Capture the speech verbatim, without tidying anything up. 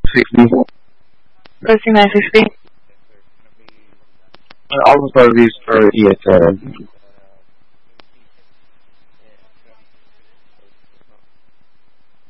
sixty. Thirty-nine fifty. Alpha service for E S L.